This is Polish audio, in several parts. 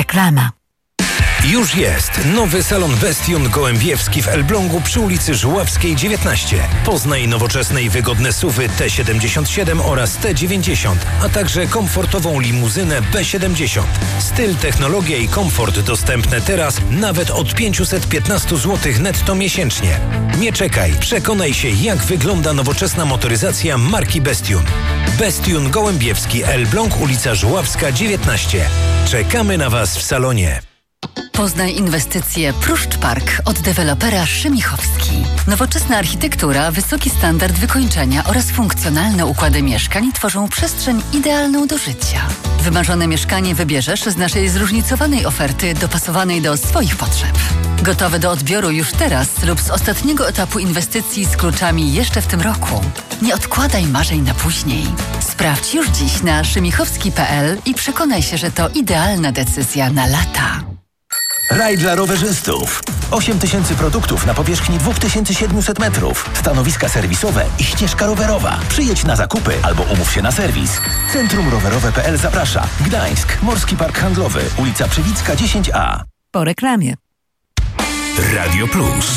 Reklama. Już jest nowy salon Bestion Gołębiewski w Elblągu przy ulicy Żuławskiej 19. Poznaj nowoczesne i wygodne SUV-y T77 oraz T90, a także komfortową limuzynę B70. Styl, technologia i komfort dostępne teraz nawet od 515 zł netto miesięcznie. Nie czekaj, przekonaj się, jak wygląda nowoczesna motoryzacja marki Bestion. Bestion Gołębiewski, Elbląg, ulica Żuławska 19. Czekamy na Was w salonie. Poznaj inwestycje Pruszcz Park od dewelopera Szymichowski. Nowoczesna architektura, wysoki standard wykończenia oraz funkcjonalne układy mieszkań tworzą przestrzeń idealną do życia. Wymarzone mieszkanie wybierzesz z naszej zróżnicowanej oferty dopasowanej do swoich potrzeb. Gotowe do odbioru już teraz lub z ostatniego etapu inwestycji z kluczami jeszcze w tym roku. Nie odkładaj marzeń na później. Sprawdź już dziś na szymichowski.pl i przekonaj się, że to idealna decyzja na lata. Raj dla rowerzystów. 8000 produktów na powierzchni 2700 metrów. Stanowiska serwisowe i ścieżka rowerowa. Przyjedź na zakupy albo umów się na serwis. Centrum Rowerowe.pl zaprasza. Gdańsk, Morski Park Handlowy, ulica Przywicka 10A. Po reklamie. Radio Plus.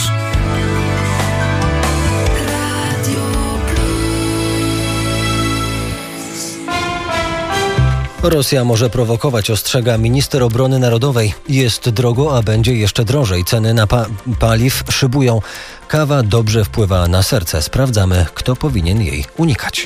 Rosja może prowokować, ostrzega minister obrony narodowej. Jest drogo, a będzie jeszcze drożej. Ceny na paliw szybują. Kawa dobrze wpływa na serce. Sprawdzamy, kto powinien jej unikać.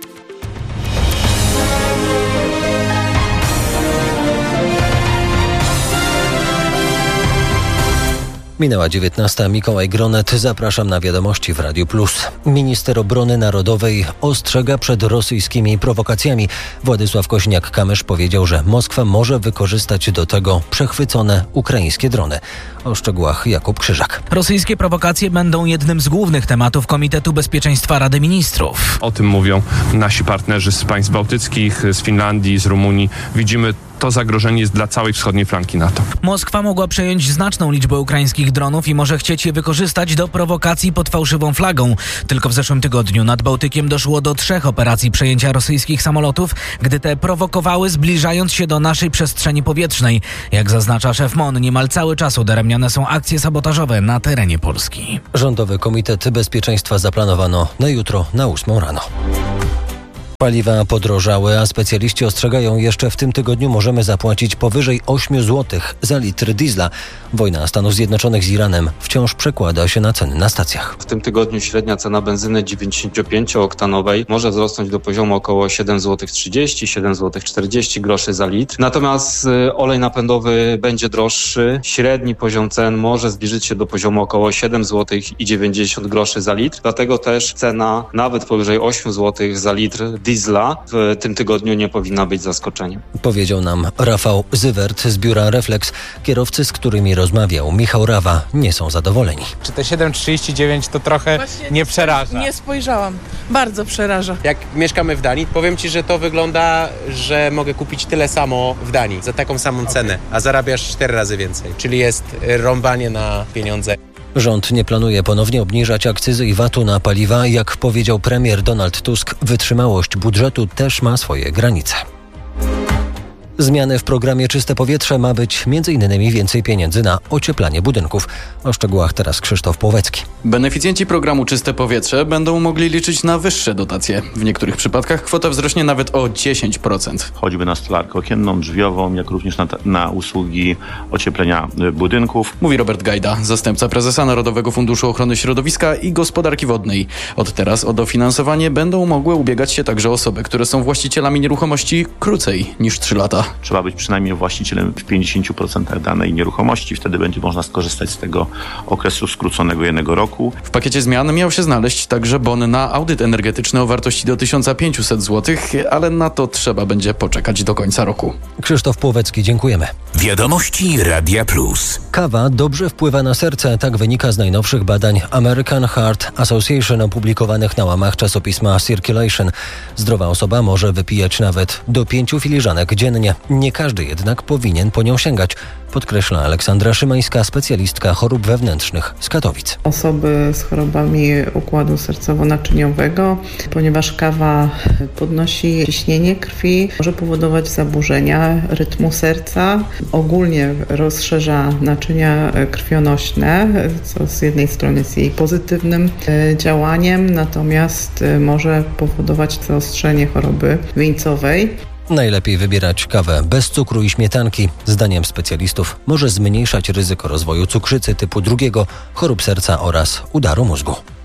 Minęła 19. Mikołaj Gronet. Zapraszam na wiadomości w Radiu Plus. Minister obrony narodowej ostrzega przed rosyjskimi prowokacjami. Władysław Koźniak-Kamysz powiedział, że Moskwa może wykorzystać do tego przechwycone ukraińskie drony. O szczegółach Jakub Krzyżak. Rosyjskie prowokacje będą jednym z głównych tematów Komitetu Bezpieczeństwa Rady Ministrów. O tym mówią nasi partnerzy z państw bałtyckich, z Finlandii, z Rumunii. Widzimy, to zagrożenie jest dla całej wschodniej flanki NATO. Moskwa mogła przejąć znaczną liczbę ukraińskich dronów i może chcieć je wykorzystać do prowokacji pod fałszywą flagą. Tylko w zeszłym tygodniu nad Bałtykiem doszło do 3 operacji przejęcia rosyjskich samolotów, gdy te prowokowały, zbliżając się do naszej przestrzeni powietrznej. Jak zaznacza szef MON, niemal cały czas udaremniane są akcje sabotażowe na terenie Polski. Rządowy Komitet Bezpieczeństwa zaplanowano na jutro na 8 rano. Paliwa podrożały, a specjaliści ostrzegają, jeszcze w tym tygodniu możemy zapłacić powyżej 8 zł za litr diesla. Wojna Stanów Zjednoczonych z Iranem wciąż przekłada się na ceny na stacjach. W tym tygodniu średnia cena benzyny 95-oktanowej może wzrosnąć do poziomu około 7,30 zł, 7,40 zł za litr. Natomiast olej napędowy będzie droższy. Średni poziom cen może zbliżyć się do poziomu około 7,90 zł za litr. Dlatego też cena nawet powyżej 8 zł za litr diesla w tym tygodniu nie powinna być zaskoczeniem. Powiedział nam Rafał Zywert z biura Reflex. Kierowcy, z którymi rozmawiał Michał Rawa, nie są zadowoleni. Czy te 7,39 to trochę nie przeraża? Nie spojrzałam. Bardzo przeraża. Jak mieszkamy w Danii, powiem Ci, że to wygląda, że mogę kupić tyle samo w Danii za taką samą cenę, a zarabiasz 4 razy więcej. Czyli jest rąbanie na pieniądze. Rząd nie planuje ponownie obniżać akcyzy i VAT-u na paliwa. Jak powiedział premier Donald Tusk, wytrzymałość budżetu też ma swoje granice. Zmiany w programie Czyste Powietrze ma być m.in. więcej pieniędzy na ocieplanie budynków. O szczegółach teraz Krzysztof Płowecki. Beneficjenci programu Czyste Powietrze będą mogli liczyć na wyższe dotacje. W niektórych przypadkach kwota wzrośnie nawet o 10%. Choćby na stolarkę okienną, drzwiową, jak również na usługi ocieplenia budynków. Mówi Robert Gajda, zastępca prezesa Narodowego Funduszu Ochrony Środowiska i Gospodarki Wodnej. Od teraz o dofinansowanie będą mogły ubiegać się także osoby, które są właścicielami nieruchomości krócej niż 3 lata. Trzeba być przynajmniej właścicielem w 50% danej nieruchomości. Wtedy będzie można skorzystać z tego okresu skróconego 1 roku. W pakiecie zmian miał się znaleźć także bon na audyt energetyczny o wartości do 1500 zł, ale na to trzeba będzie poczekać do końca roku. Krzysztof Płowecki, dziękujemy. Wiadomości Radia Plus. Kawa dobrze wpływa na serce, tak wynika z najnowszych badań American Heart Association opublikowanych na łamach czasopisma Circulation. Zdrowa osoba może wypijać nawet do 5 filiżanek dziennie. Nie każdy jednak powinien po nią sięgać, podkreśla Aleksandra Szymańska, specjalistka chorób wewnętrznych z Katowic. Osoby z chorobami układu sercowo-naczyniowego, ponieważ kawa podnosi ciśnienie krwi, może powodować zaburzenia rytmu serca, ogólnie rozszerza naczynia krwionośne, co z jednej strony jest jej pozytywnym działaniem, natomiast może powodować zaostrzenie choroby wieńcowej. Najlepiej wybierać kawę bez cukru i śmietanki. Zdaniem specjalistów może zmniejszać ryzyko rozwoju cukrzycy typu 2, chorób serca oraz udaru mózgu.